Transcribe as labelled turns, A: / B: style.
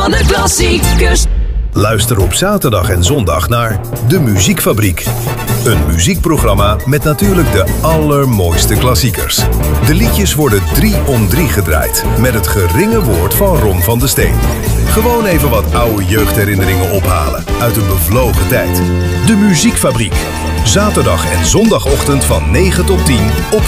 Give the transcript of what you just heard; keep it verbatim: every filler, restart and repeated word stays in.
A: van de klassiekers.
B: Luister op zaterdag en zondag naar De Muziekfabriek. Een muziekprogramma met natuurlijk de allermooiste klassiekers. De liedjes worden drie om drie gedraaid met het geringe woord van Ron van de Steen. Gewoon even wat oude jeugdherinneringen ophalen uit een bevlogen tijd. De Muziekfabriek. Zaterdag en zondagochtend van negen tot tien op